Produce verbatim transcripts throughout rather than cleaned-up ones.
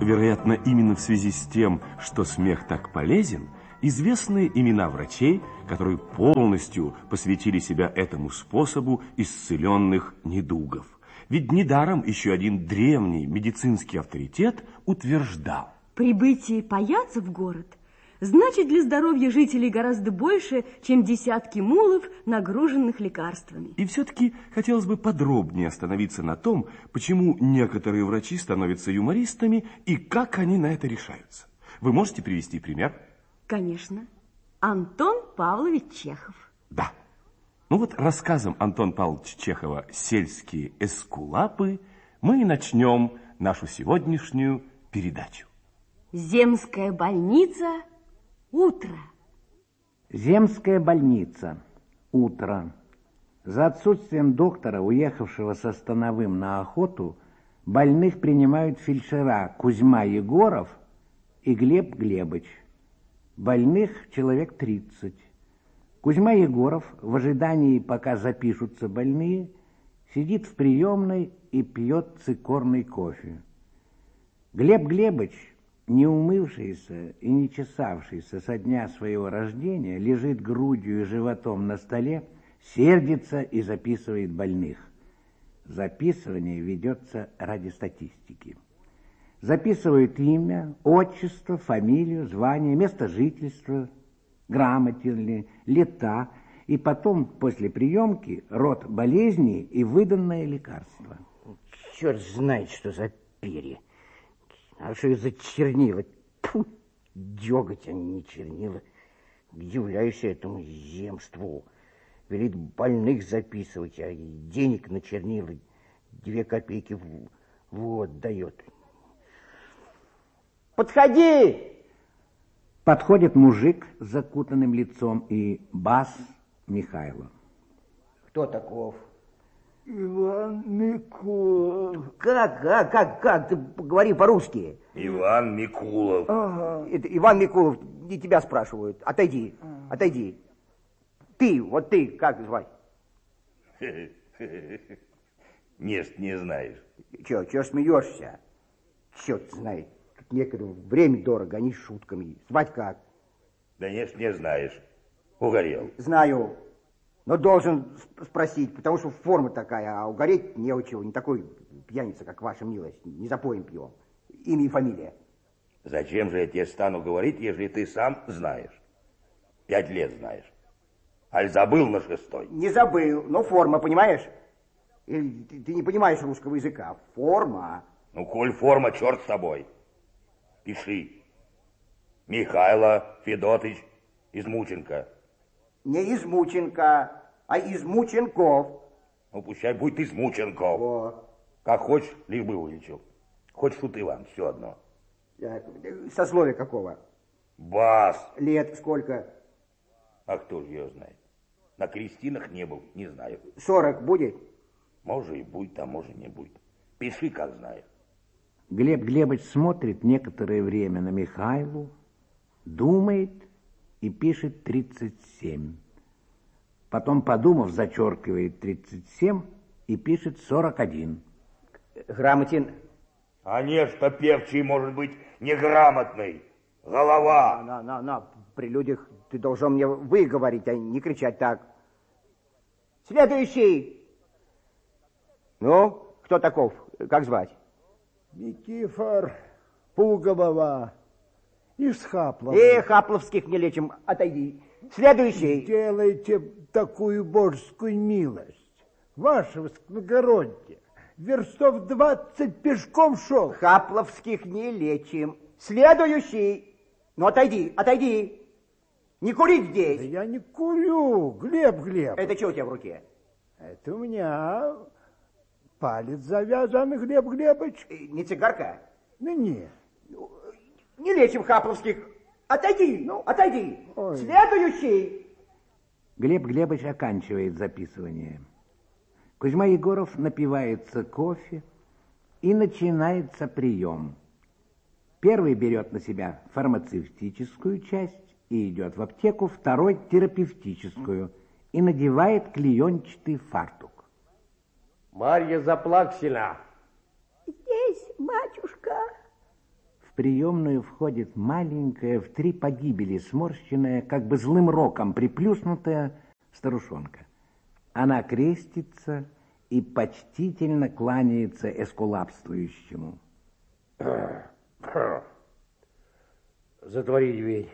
вероятно, именно в связи с тем, что смех так полезен, известны имена врачей, которые полностью посвятили себя этому способу исцеленных недугов. Ведь недаром еще один древний медицинский авторитет утверждал: прибытие паяца в город значит для здоровья жителей гораздо больше, чем десятки мулов, нагруженных лекарствами. И все-таки хотелось бы подробнее остановиться на том, почему некоторые врачи становятся юмористами и как они на это решаются. Вы можете привести пример? Конечно. Антон Павлович Чехов. Да. Ну вот рассказом Антона Павловича Чехова «Сельские эскулапы» мы и начнем нашу сегодняшнюю передачу. Земская больница. Утро. Земская больница. Утро. За отсутствием доктора, уехавшего со Становым на охоту, больных принимают фельдшера Кузьма Егоров и Глеб Глебыч. Больных человек тридцать. Кузьма Егоров в ожидании, пока запишутся больные, сидит в приемной и пьет цикорный кофе. Глеб Глебыч, не умывшийся и не чесавшийся со дня своего рождения, лежит грудью и животом на столе, сердится и записывает больных. Записывание ведется ради статистики. Записывают имя, отчество, фамилию, звание, место жительства, грамотен ли, лета, и потом, после приемки, род болезни и выданное лекарство. Черт знает, что за перья. А что это за чернила? Фу, деготь, а не чернила. Удивляюсь этому земству. Велит больных записывать, а денег на чернила две копейки в вот дает. Подходи! Подходит мужик с закутанным лицом и бас Михайло. Кто таков? Иван Микулов. Как, как, как, как? Ты говори по-русски. Иван Микулов. Ага. Это Иван Микулов, не тебя спрашивают. Отойди, ага. Отойди. Ты, вот ты, как звать? Нет, не знаешь. Че, че смеешься? Черт знает. Тут некогда, время дорого, они шутками. Звать как? Да нет, не знаешь. Угорел. Знаю. Но должен спросить, потому что форма такая, а угореть не у чего. Не такой пьяница, как ваша милость. Не запоем пьем. Имя и фамилия. Зачем же я тебе стану говорить, если ты сам знаешь? Пять лет знаешь. Аль забыл на шестой? Не забыл, но форма, понимаешь? Или ты, ты не понимаешь русского языка. Форма. Ну, коль форма, черт с тобой. Пиши. Михайло Федотыч Измученко. Не Измученко, а Измученков. Ну, пущай будет Измученков. О. Как хочешь, лишь бы вылечил. Хоть шут Иван, все одно. Сословие какого? Бас. Лет сколько? А кто же ее знает? На крестинах не был, не знаю. Сорок будет? Может и будет, а может не будет. Пиши, как знаешь. Глеб Глебыч смотрит некоторое время на Михайлу, думает и пишет тридцать семь. Потом, подумав, зачеркивает тридцать семь и пишет сорок один. Грамотен? А не, что певчий может быть неграмотный. Голова. На, на, на, при людях ты должен мне вы говорить, а не кричать так. Следующий. Ну, кто таков? Как звать? Никифор Пугобова из Хаплова. Э, хапловских не лечим, отойди. Следующий. Делайте такую божескую милость. Ваше высокогородие, верстов двадцать пешком шел. Хапловских не лечим. Следующий. Ну, отойди, отойди. Не курить здесь. Да я не курю, Глеб Глеб. Это что у тебя в руке? Это у меня палец завязан, Глеб Глебыч. Не цигарка? Ну, нет. Не лечим хапловских. Отойди, ну, отойди. Ой. Следующий. Глеб Глебыч оканчивает записывание. Кузьма Егоров напивается кофе, и начинается прием. Первый берет на себя фармацевтическую часть и идет в аптеку, второй терапевтическую и надевает клеенчатый фартук. Марья Заплаксина. Здесь, батюшка. приемную входит маленькая, в три погибели сморщенная, как бы злым роком приплюснутая старушонка. Она крестится и почтительно кланяется эскулапствующему. Затвори дверь.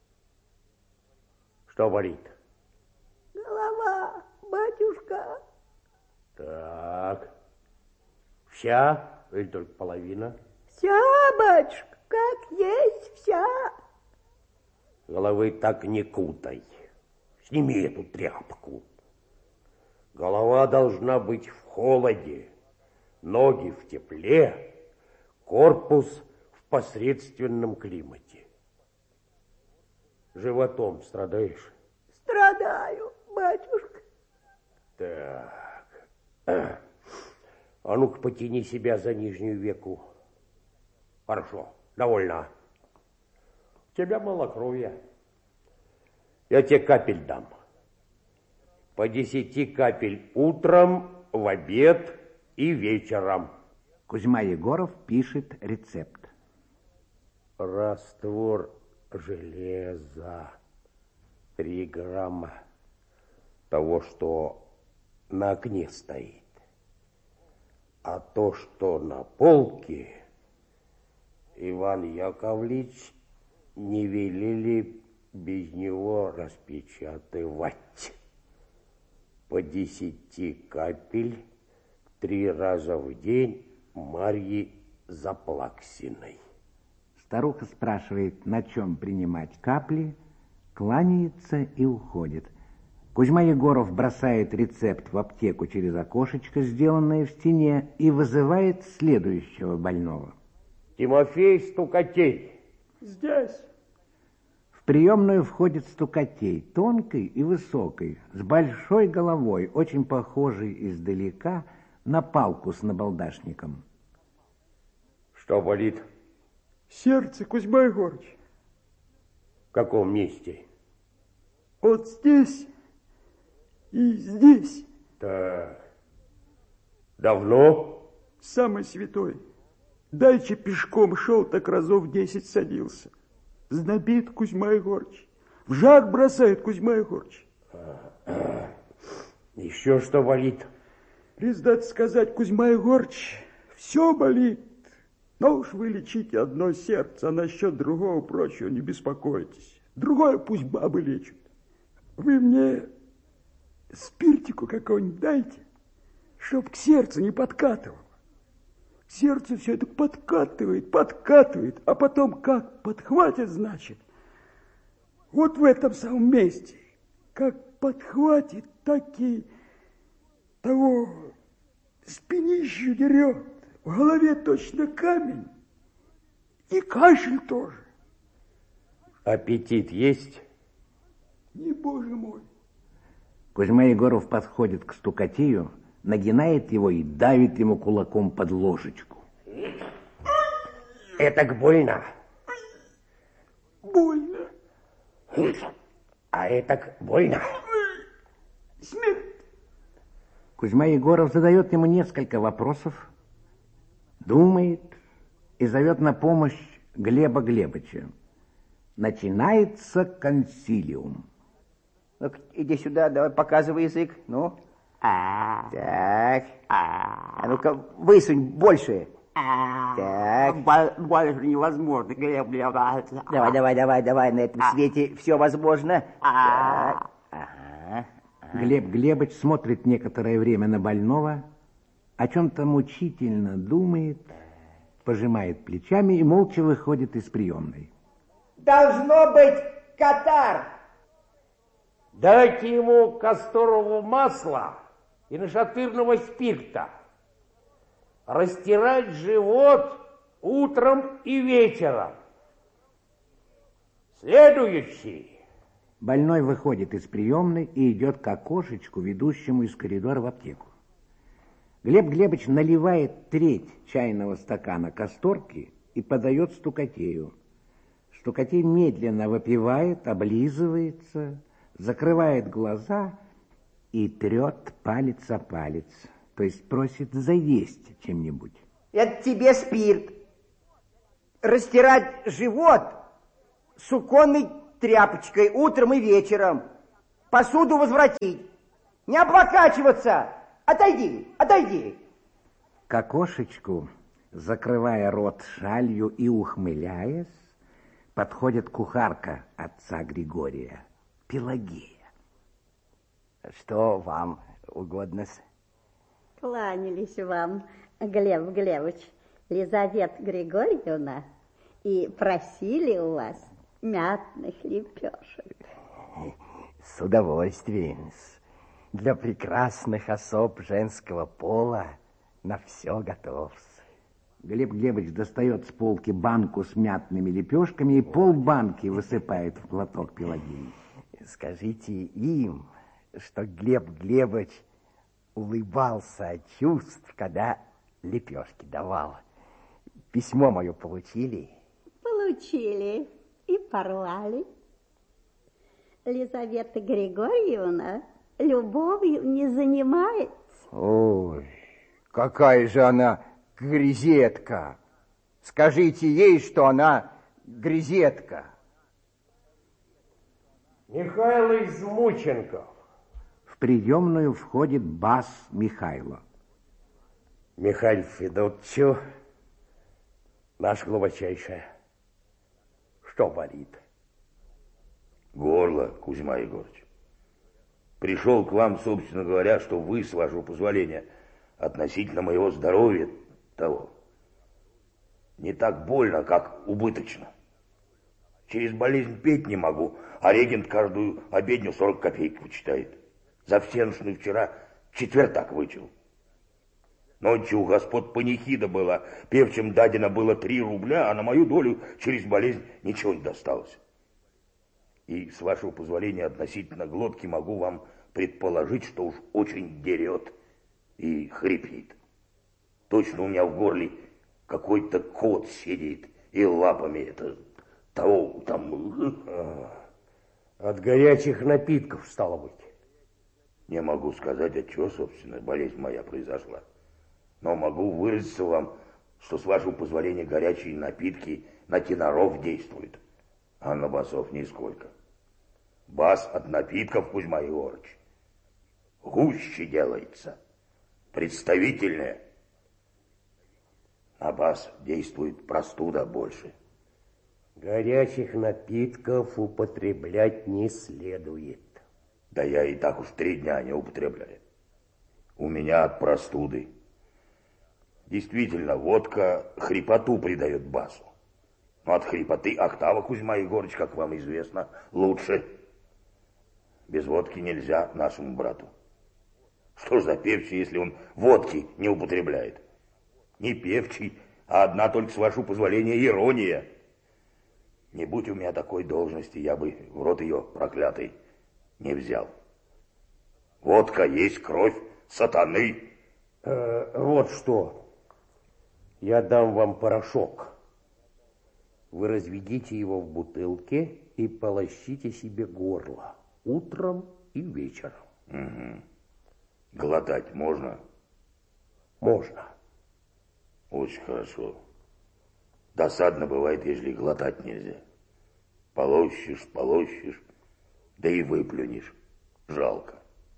Что болит? Голова, батюшка. Так. Вся или только половина? Вся, батюшка, как есть вся. Головы так не кутай. Сними эту тряпку. Голова должна быть в холоде, ноги в тепле, корпус в посредственном климате. Животом страдаешь? Страдаю, батюшка. Так. А ну-ка потяни себя за нижнюю веку. Хорошо, довольно. У тебя малокровие. Я тебе капель дам. По десяти капель утром, в обед и вечером. Кузьма Егоров пишет рецепт. Раствор железа. Три грамма того, что на окне стоит. А то, что на полке, Иван Яковлевич не велели без него распечатывать. По десяти капель три раза в день Марье Заплаксиной. Старуха спрашивает, на чем принимать капли, кланяется и уходит. Кузьма Егоров бросает рецепт в аптеку через окошечко, сделанное в стене, и вызывает следующего больного. Тимофей Стукатей. Здесь. В приемную входит Стукатей, тонкий и высокий, с большой головой, очень похожий издалека на палку с набалдашником. Что болит? Сердце, Кузьма Егорыч. В каком месте? Вот здесь и здесь. Так. Давно? Самый святой. Дальше пешком шел, так разов десять садился. Знобит Кузьма Егорыч. В жар бросает Кузьма Егорыч. Еще что болит? Признать сказать, Кузьма Егорыч, все болит. Но уж вы лечите одно сердце, а насчет другого прочего не беспокойтесь. Другое пусть бабы лечат. Вы мне спиртику какого-нибудь дайте, чтоб к сердцу не подкатывало. Сердце все это подкатывает, подкатывает, а потом как подхватит, значит. Вот в этом самом месте, как подхватит, так и того спинищу дерет. В голове точно камень. И кашель тоже. Аппетит есть? Не, боже мой. Кузьма Егоров подходит к Стукатею, нагинает его и давит ему кулаком под ложечку. Этак больно. Больно. А этак больно. Смерть. Кузьма Егоров задает ему несколько вопросов, думает и зовет на помощь Глеба Глебыча. Начинается консилиум. Ну, иди сюда, давай, показывай язык. Ну. А. Так. А. А ну-ка, высунь больше. А. Так. Больше невозможно, Глеб, Глеб. Давай, давай, давай, давай, на этом свете все возможно. А. Так. Ага. Глеб Глебыч смотрит некоторое время на больного, о чем-то мучительно думает, пожимает плечами и молча выходит из приемной. Должно быть катар. Дайте ему касторового масла и нашатырного спирта. Растирать живот утром и вечером. Следующий. Больной выходит из приемной и идет к окошечку, ведущему из коридора в аптеку. Глеб Глебыч наливает треть чайного стакана касторки и подает Стукатею. Стукатей медленно выпивает, облизывается, закрывает глаза и трет палец о палец, то есть просит заесть чем-нибудь. Это тебе спирт. растирать живот суконной тряпочкой утром и вечером, посуду возвратить, не облокачиваться. Отойди, отойди. К окошечку, закрывая рот шалью и ухмыляясь, подходит кухарка отца Григория, Пелагея. Что вам угодно-с? Кланялись вам, Глеб Глебович, Лизавета Григорьевна, и просили у вас мятных лепешек. С удовольствием. Для прекрасных особ женского пола на все готов. Глеб Глебович достает с полки банку с мятными лепешками и полбанки высыпает в платок Пелагеи. Скажите им, что Глеб Глебович улыбался от чувств, когда лепешки давал. Письмо мое получили? Получили и порвали. Лизавета Григорьевна любовью не занимается. Ой, какая же она грезетка. Скажите ей, что она грезетка. Михайло Измученков. В приемную входит бас Михайло. Михаил Федотовичу, наш глубочайшее. Что болит? Горло, Кузьма Егорыч. Пришел к вам, собственно говоря, что вы, с вашего позволения, относительно моего здоровья того, не так больно, как убыточно. Через болезнь петь не могу, а регент каждую обедню сорок копеек вычитает. За всеношную вчера четвертак вычел. Ночью у господ панихида была, певчим дадено было три рубля, а на мою долю через болезнь ничего не досталось. И, с вашего позволения, относительно глотки могу вам предположить, что уж очень дерет и хрипит. Точно у меня в горле какой-то кот сидит и лапами это того там... От горячих напитков, стало быть. Не могу сказать, от чего, собственно, болезнь моя произошла. Но могу выразиться вам, что, с вашего позволения, горячие напитки на теноров действуют, а на басов нисколько. Бас от напитков, Кузьма Егорыч, гуще делается, представительнее. На бас действует простуда больше. Горячих напитков употреблять не следует. Да я и так уж три дня не употребляю. У меня от простуды. Действительно, водка хрипоту придает басу. Но от хрипоты октава, Кузьма Егорыч, как вам известно, лучше. Без водки нельзя нашему брату. Что ж за певчий, если он водки не употребляет? Не певчий, а одна только, с вашего позволения, ирония. Не будь у меня такой должности, я бы в рот ее проклятый не взял. Водка есть кровь сатаны. Э, вот что. Я дам вам порошок. Вы разведите его в бутылке и полощите себе горло утром и вечером. Угу. Глотать можно? Можно. Очень хорошо. Досадно бывает, если глотать нельзя. Полощешь, полощешь, да и выплюнешь. Жалко.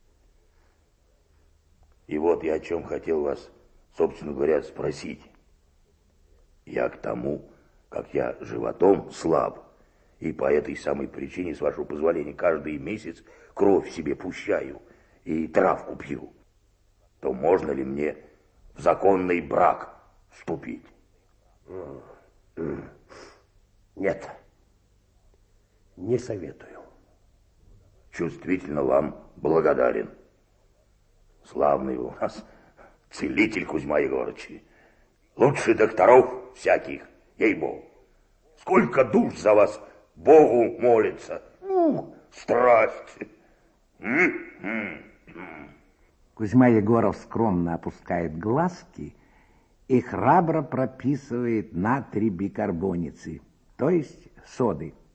И вот я о чем хотел вас, собственно говоря, спросить. Я к тому, как я животом слаб, и по этой самой причине, с вашего позволения, каждый месяц кровь себе пущаю и травку пью, то можно ли мне в законный брак вступить? Нет, не советую. Чувствительно вам благодарен. Славный у нас целитель, Кузьма Егорыч. Лучше докторов всяких, ей-богу. Сколько душ за вас Богу молится. Ух, страсть. Кузьма Егоров скромно опускает глазки и храбро прописывает натрий бикарбоницы, то есть соды.